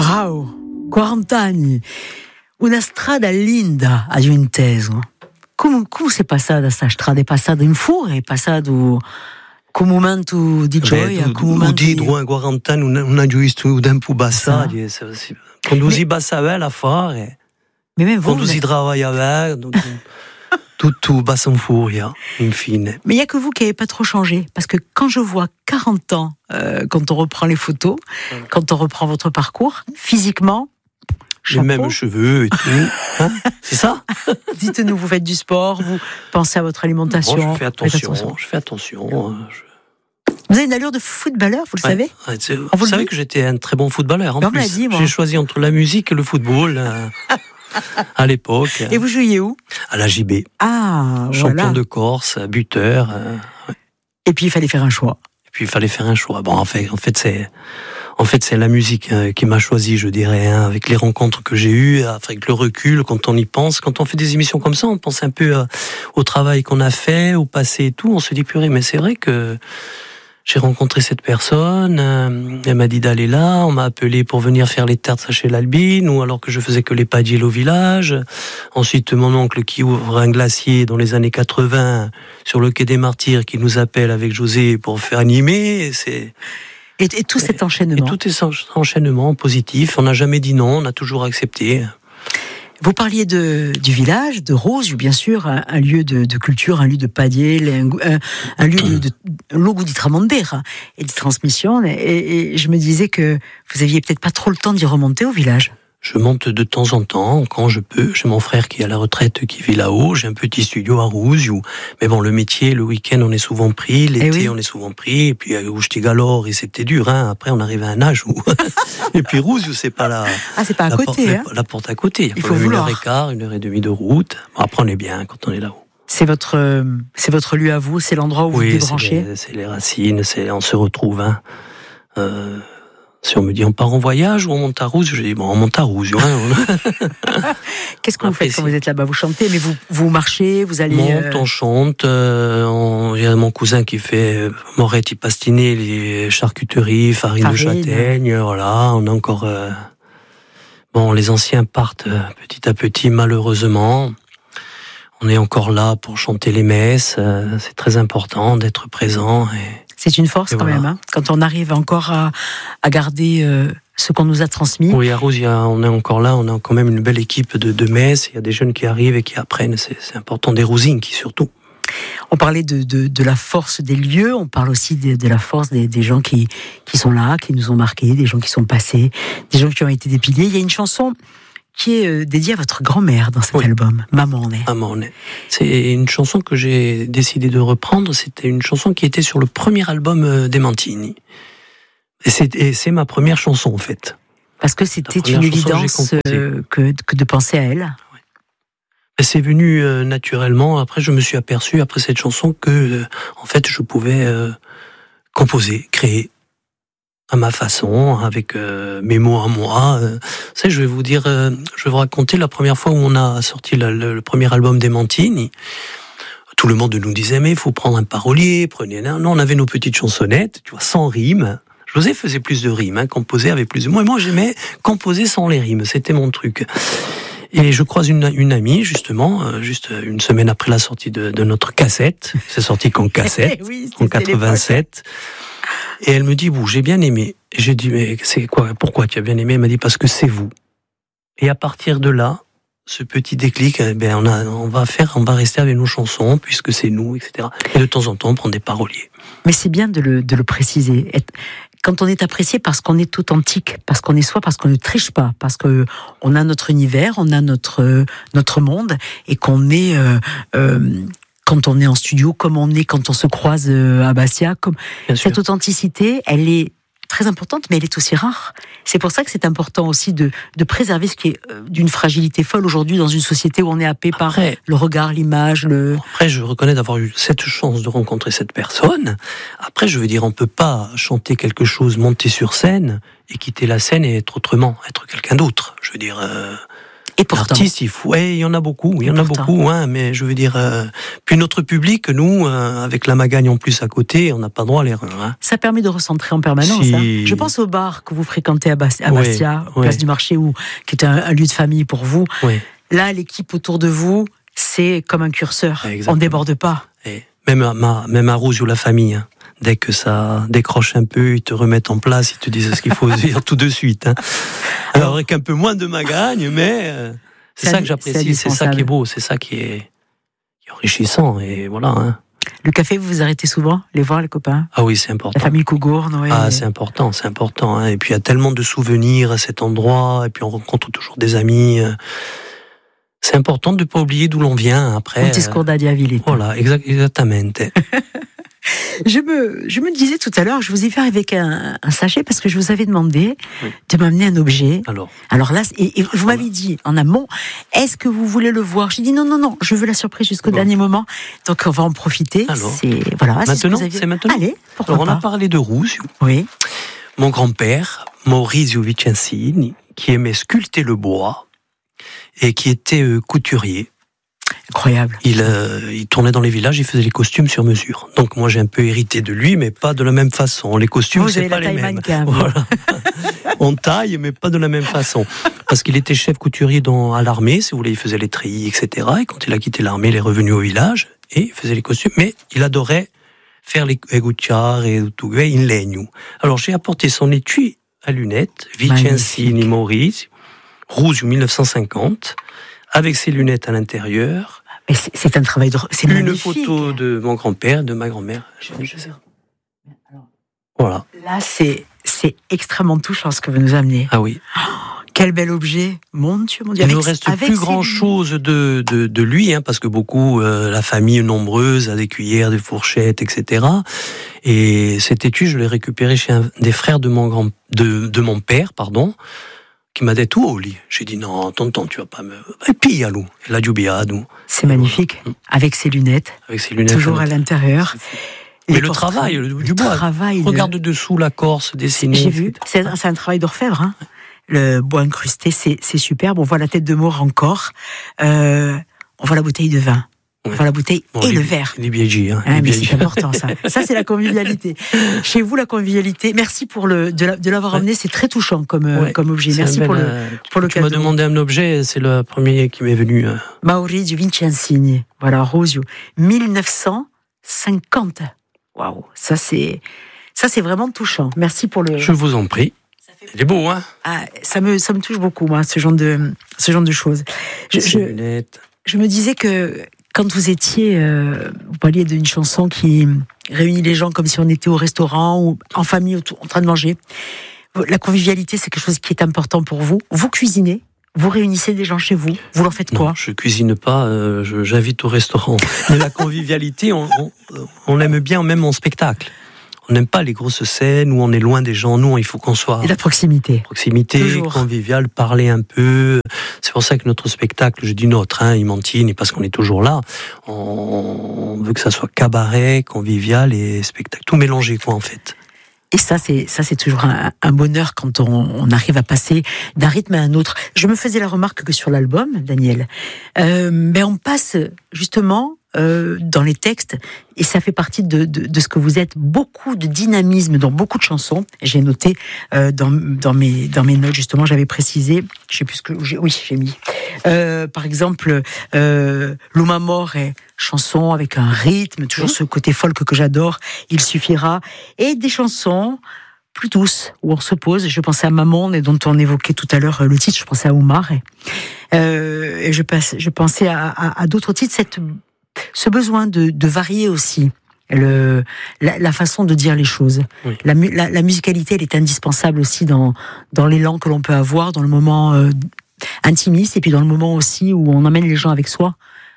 Bravo, 40 anni, una strada linda a Juventeso. Come sei passata questa strada? È passata in furia? È passato con un momento di gioia? Dietro a 40 anni non ha visto tempo passare. Quando si passava a fare, quando si travaillava, tout passe en furia, infine. Mais il n'y a que vous qui n'avez pas trop changé. Parce que quand je vois 40 ans, quand on reprend les photos, quand on reprend votre parcours, physiquement, chapeau. Les mêmes cheveux et tout. Hein, c'est ça? Dites-nous, vous faites du sport, vous pensez à votre alimentation? Bon, je fais attention. Vous avez une allure de footballeur, vous le savez? Vous savez que j'étais un très bon footballeur. En plus, j'ai choisi entre la musique et le football. À l'époque. Et vous jouiez où? À la JB. Ah, champion voilà. de Corse, buteur. Et puis il fallait faire un choix. Bon, en fait, c'est la musique qui m'a choisi, je dirais, avec les rencontres que j'ai eues, avec le recul, quand on y pense, quand on fait des émissions comme ça, on pense un peu au travail qu'on a fait, au passé et tout. On se dit purée, mais c'est vrai que j'ai rencontré cette personne, elle m'a dit d'aller là, on m'a appelé pour venir faire les tartes chez l'Albine, ou alors que je faisais que les padiels au village. Ensuite, mon oncle qui ouvre un glacier dans les années 80 sur le quai des Martyrs, qui nous appelle avec José pour faire animer. Et tout cet enchaînement. Et tout cet enchaînement positif, on n'a jamais dit non, on a toujours accepté. Vous parliez du village, de Rose, bien sûr, un lieu de culture, un lieu de padiel, un lieu de logo di tramandera et de transmission. Et je me disais que vous aviez peut-être pas trop le temps d'y remonter au village. Je monte de temps en temps, quand je peux. J'ai mon frère qui est à la retraite, qui vit là-haut. J'ai un petit studio à Rousio. Mais bon, le métier, le week-end, on est souvent pris. L'été, on est souvent pris. Et puis, où je galore, et c'était dur, hein. Après, on arrive à un âge où... Et puis, Rousio, c'est pas la... Ah, c'est pas à côté, hein. La porte à côté. Il faut vouloir. 1h15, 1h30 de route. Bon, après, on est bien quand on est là-haut. C'est votre lieu à vous, c'est l'endroit où vous débranchez. C'est les racines, on se retrouve, hein. Si on me dit on part en voyage ou on monte à Rousio, je dis bon, on monte à Rousio. Hein. Qu'est-ce que vous faites quand vous êtes là-bas? Vous chantez, mais vous marchez, vous allez... On chante. Il y a mon cousin qui fait Moretti Pastiné, les charcuteries, farine de châtaigne. Voilà, on a encore... Bon, les anciens partent petit à petit, malheureusement. On est encore là pour chanter les messes. C'est très important d'être présent. C'est une force quand même, hein, quand on arrive encore à garder ce qu'on nous a transmis. Oui, à Rose, on est encore là, on a quand même une belle équipe de messes. Il y a des jeunes qui arrivent et qui apprennent. C'est important, des Rousinki surtout. On parlait de la force des lieux, on parle aussi de la force des gens qui sont là, qui nous ont marqués, des gens qui sont passés, des gens qui ont été dépilés. Il y a une chanson qui est dédiée à votre grand-mère dans cet album, Maman on est. Maman on est. C'est une chanson que j'ai décidé de reprendre. C'était une chanson qui était sur le premier album des Mantini. Et c'est ma première chanson, en fait. Parce que c'était une évidence que de penser à elle. Oui. Et c'est venu naturellement. Après, je me suis aperçu, après cette chanson, que en fait, je pouvais composer, créer à ma façon, avec mes mots à moi. Je vais vous raconter la première fois où on a sorti le premier album des Mantini. Tout le monde nous disait, mais il faut prendre un parolier, Non, on avait nos petites chansonnettes, tu vois, sans rime. José faisait plus de rimes, hein, composer avec plus de mots. Et moi, j'aimais composer sans les rimes, c'était mon truc. Et je croise une amie, justement, juste une semaine après la sortie de notre cassette. C'est sorti qu'en cassette, en 87. Et elle me dit, j'ai bien aimé. Et j'ai dit, mais c'est quoi? Pourquoi tu as bien aimé? Elle m'a dit, parce que c'est vous. Et à partir de là, ce petit déclic, on va rester avec nos chansons, puisque c'est nous, etc. Et de temps en temps, on prend des paroliers. Mais c'est bien de le préciser. Quand on est apprécié parce qu'on est authentique, parce qu'on est soi, parce qu'on ne triche pas, parce que on a notre univers, on a notre monde, et qu'on est quand on est en studio, comme on est quand on se croise à Bastia, cette authenticité, elle est très importante, mais elle est aussi rare. C'est pour ça que c'est important aussi de préserver ce qui est d'une fragilité folle aujourd'hui dans une société où on est happé par le regard, l'image. Après, je reconnais d'avoir eu cette chance de rencontrer cette personne. Après, je veux dire, on peut pas chanter quelque chose, monter sur scène et quitter la scène et être autrement, être quelqu'un d'autre. Je veux dire... Et pourtant, l'artiste, il y en a beaucoup, hein, mais je veux dire, puis notre public, nous, avec la Magagne en plus à côté, on n'a pas droit à l'erreur. Hein. ça permet de recentrer en permanence. Si... Hein. Je pense au bar que vous fréquentez à Bastia, place du Marché, qui est un lieu de famille pour vous. Oui. Là, l'équipe autour de vous, c'est comme un curseur. Exactement. On ne déborde pas. Et même à Rouge ou la famille, hein. Dès que ça décroche un peu, ils te remettent en place, ils te disent ce qu'il faut dire tout de suite. Hein. Alors avec un peu moins de Magagne, mais c'est ça que j'apprécie, c'est ça qui est beau, c'est ça qui est enrichissant. Et voilà. Hein. Le café, vous vous arrêtez souvent, les voir, les copains? Ah oui, c'est important. La famille Cougourde, oui. Ah, c'est important. Hein. Et puis il y a tellement de souvenirs à cet endroit, et puis on rencontre toujours des amis. C'est important de ne pas oublier d'où l'on vient après. Montiscourt di Avilete. Voilà, exactement. Je me disais tout à l'heure, je vous ai fait avec un sachet parce que je vous avais demandé de m'amener un objet. Alors là, et vous m'avez dit en amont, est-ce que vous voulez le voir? J'ai dit non, je veux la surprise jusqu'au dernier moment. Donc on va en profiter. Alors, c'est maintenant. Allez, pourquoi pas. On a parlé de Rusio. Oui. Mon grand-père, Maurizio Vicenzini, qui aimait sculpter le bois et qui était couturier. Incroyable. Il tournait dans les villages, il faisait les costumes sur mesure. Donc moi j'ai un peu hérité de lui, mais pas de la même façon. Les costumes, c'est pas les mêmes. Voilà. On taille, mais pas de la même façon. Parce qu'il était chef couturier à l'armée, si vous voulez, il faisait les treillis, etc. Et quand il a quitté l'armée, il est revenu au village et il faisait les costumes. Mais il adorait faire les gucciari et tout in legno. Alors j'ai apporté son étui à lunettes, Vicenzini Maurizio, Rusio 1950, avec ses lunettes à l'intérieur. Mais c'est un travail c'est une magnifique. Photo de mon grand-père, de ma grand-mère. Voilà. Là, c'est extrêmement touchant ce que vous nous amenez. Ah oui. Oh, quel bel objet, mon Dieu. Il ne reste plus grand-chose de lui, hein, parce que beaucoup, la famille nombreuse, a des cuillères, des fourchettes, etc. Et cet étui, je l'ai récupéré chez un des frères de mon père, qui m'a dit tout au lit. J'ai dit non, tonton, tu vas pas me. Et puis allô, la giubiado. C'est magnifique, avec ses lunettes. Toujours à l'intérieur. Mais le travail du bois. Regarde dessous la Corse dessinée. J'ai vu. C'est un travail d'orfèvre. Hein. Le bois incrusté, c'est superbe. On voit la tête de mort encore. On voit la bouteille de vin. Enfin, la bouteille et le verre. Mais c'est important, ça. Ça, c'est la convivialité. Chez vous, la convivialité. Merci de l'avoir amené. C'est très touchant comme objet. Merci pour le cadeau. Tu m'as demandé un objet. C'est le premier qui m'est venu. Maurizio Vicenzini. Voilà, Rusio. 1950. Waouh. Ça, c'est vraiment touchant. Merci pour le. Je vous en prie. Il est beau, hein? Ah, ça me touche beaucoup, moi, ce genre de choses. Je me disais que, quand vous étiez, vous parliez d'une chanson qui réunit les gens comme si on était au restaurant ou en famille en train de manger. La convivialité, c'est quelque chose qui est important pour vous. Vous cuisinez, vous réunissez des gens chez vous. Vous leur faites quoi? Non, je cuisine pas. J'invite au restaurant. Mais la convivialité, on aime bien même en spectacle. On n'aime pas les grosses scènes où on est loin des gens. Nous, il faut qu'on soit... Et la proximité. Proximité, convivial, parler un peu. C'est pour ça que notre spectacle, je dis notre, Imantine, parce qu'on est toujours là. On veut que ça soit cabaret, convivial et spectacle. Tout mélangé, en fait. Et ça, c'est toujours un bonheur quand on arrive à passer d'un rythme à un autre. Je me faisais la remarque que sur l'album, Daniel, on passe justement... dans les textes, et ça fait partie de ce que vous êtes, beaucoup de dynamisme dans beaucoup de chansons. J'ai noté dans mes notes, justement, j'avais précisé, je sais plus ce que j'ai mis. Par exemple, L'Umamore est chanson avec un rythme, toujours ce côté folk que j'adore, Il suffira, et des chansons plus douces, où on se pose. Je pensais à Maman, et dont on évoquait tout à l'heure le titre, je pensais à Oumar, et je pensais à d'autres titres, ce besoin de varier aussi la façon de dire les choses. Oui. La musicalité, elle est indispensable aussi dans l'élan que l'on peut avoir, dans le moment intimiste, et puis dans le moment aussi où on emmène les gens avec soi.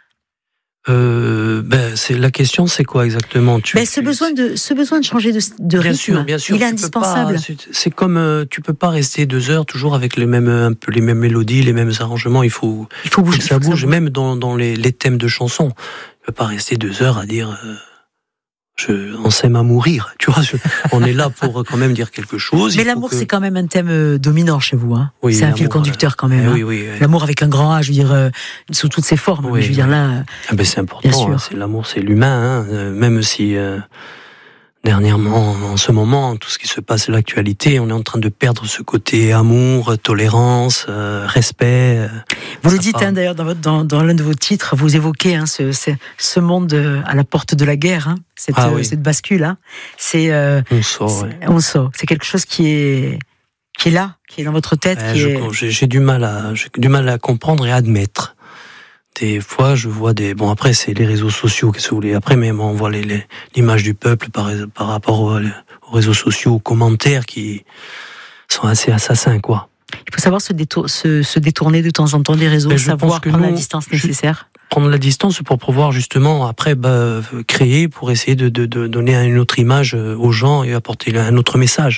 C'est la question, c'est quoi exactement? Ce besoin de changer de rythme, bien sûr, il est indispensable. C'est comme tu peux pas rester 2 heures toujours avec un peu les mêmes mélodies, les mêmes arrangements. Il faut bouger, ça bouge, même dans les thèmes de chansons. Tu peux pas rester 2 heures à dire on s'aime à mourir, tu vois. On est là pour quand même dire quelque chose. Mais l'amour, c'est quand même un thème dominant chez vous. Hein. Oui, c'est un fil conducteur quand même. Oui. L'amour avec un grand A, je veux dire, sous toutes ses formes. Oui, je veux dire là. C'est important. Hein, c'est l'amour, c'est l'humain. Hein, même si dernièrement, en ce moment, tout ce qui se passe, l'actualité, on est en train de perdre ce côté amour, tolérance, respect. Vous le dites d'ailleurs dans l'un de vos titres, vous évoquez ce monde à la porte de la guerre, hein, cette bascule. Hein, on sort. On sort. C'est quelque chose qui est là, qui est dans votre tête. J'ai du mal à comprendre et à admettre. Des fois, je vois Bon, après, c'est les réseaux sociaux, qu'est-ce que vous voulez. Après, même, on voit l'image du peuple par rapport aux réseaux sociaux, aux commentaires qui sont assez assassins, quoi. Il faut savoir se détourner de temps en temps des réseaux, savoir prendre la distance nécessaire. Prendre la distance pour pouvoir, justement, après, créer, pour essayer de donner une autre image aux gens et apporter un autre message.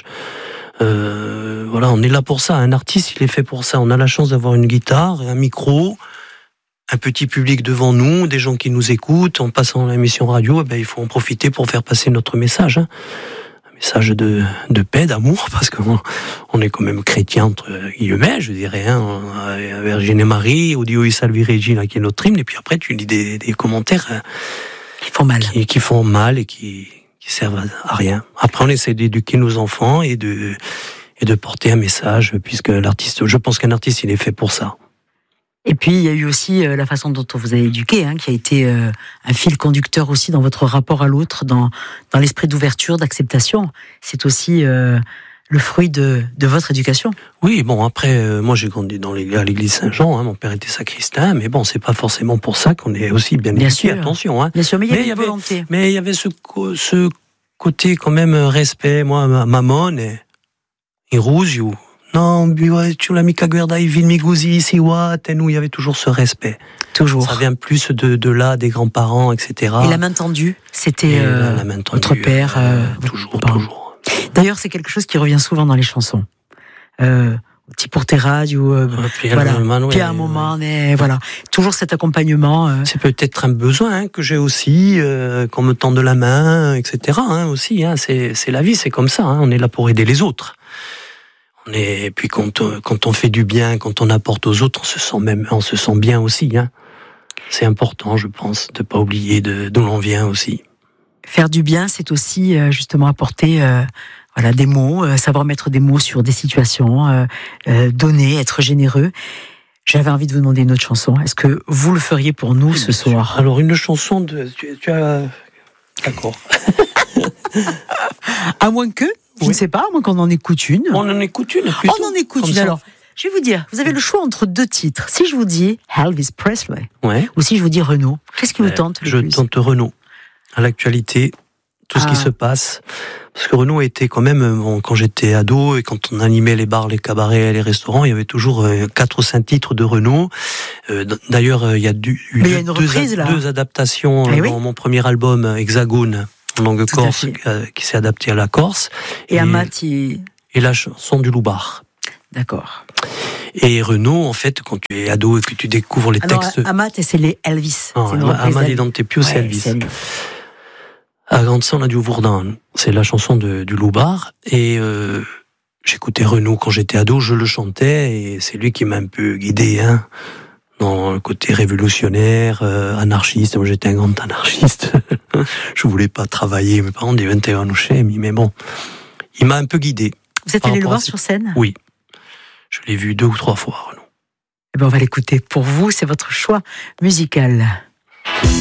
Voilà, on est là pour ça. Un artiste, il est fait pour ça. On a la chance d'avoir une guitare et un micro, un petit public devant nous, des gens qui nous écoutent. En passant l'émission radio, il faut en profiter pour faire passer notre message. Hein. Un message de paix, d'amour, parce qu'on est quand même chrétien entre guillemets, je dirais. Hein. Virgine Marie, Odio Salvi Regina, qui est notre hymne. Et puis après, tu lis des commentaires qui font mal. Qui font mal et qui servent à rien. Après, on essaie d'éduquer nos enfants et de porter un message, puisque je pense qu'un artiste, il est fait pour ça. Et puis, il y a eu aussi la façon dont on vous a éduqué, hein, qui a été un fil conducteur aussi dans votre rapport à l'autre, dans l'esprit d'ouverture, d'acceptation. C'est aussi le fruit de votre éducation. Oui, bon, après, moi j'ai grandi à l'église Saint-Jean, hein, mon père était sacristain, mais bon, c'est pas forcément pour ça qu'on est aussi bien éduqué, attention. Hein. Bien sûr, mais il y avait une volonté. Mais il y avait ce côté quand même respect, moi, mamone, et Rousio. Non, tu l'as mis Kaguerda, il Miguzi, Siwa, Tenou, il y avait toujours ce respect. Toujours. Ça vient plus de là, des grands-parents, etc. Et la main tendue, c'était votre père. Toujours. D'ailleurs, c'est quelque chose qui revient souvent dans les chansons. Petit pour tes radios, puis à un moment, voilà. Toujours cet accompagnement. C'est peut-être un besoin que j'ai aussi, qu'on me tende la main, etc. Aussi, c'est la vie, c'est comme ça. On est là pour aider les autres. Et puis quand on fait du bien, quand on apporte aux autres, on se sent bien aussi. C'est important, je pense, de pas oublier d'où l'on vient aussi. Faire du bien, c'est aussi justement apporter des mots, savoir mettre des mots sur des situations, donner, être généreux. J'avais envie de vous demander une autre chanson. Est-ce que vous le feriez pour nous ce soir ? Alors une chanson tu as... D'accord. À moins que... Je ne sais pas, moi qu'on en écoute une. On en écoute une plutôt. On en écoute une. Alors, je vais vous dire, vous avez le choix entre deux titres. Si je vous dis Elvis Presley, ou si je vous dis Renaud, qu'est-ce qui vous tente le plus ? Je tente Renaud. À l'actualité, tout ce qui se passe. Parce que Renaud était quand même, quand j'étais ado et quand on animait les bars, les cabarets, les restaurants, il y avait toujours 4 ou 5 titres de Renaud. D'ailleurs, il y a deux adaptations dans mon premier album, Hexagone. En langue corse, qui s'est adapté à la Corse. Et Amat, et la chanson du Loubard. D'accord. Et Renaud, en fait, quand tu es ado et que tu découvres les textes... Amat, c'est les Elvis. Amat et Dante Pio, c'est Elvis. À Grande-Saint, on a du Vourdin. C'est la chanson du Loubard. Et j'écoutais Renaud quand j'étais ado, je le chantais, et c'est lui qui m'a un peu guidé, dans le côté révolutionnaire, anarchiste. Moi, j'étais un grand anarchiste. Je voulais pas travailler. Mes parents disaient 21 chemi, mais bon, il m'a un peu guidé. Vous êtes allé le voir sur scène ? Oui. Je l'ai vu 2 ou 3 fois, Renaud. On va l'écouter pour vous, c'est votre choix musical.